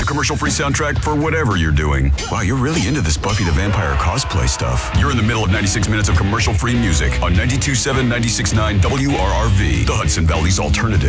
commercial-free soundtrack for whatever you're doing. Wow, you're really into this Buffy the Vampire cosplay stuff. You're in the middle of 96 minutes of commercial-free music on 92.7, 96.9 WRRV, the Hudson Valley's alternative.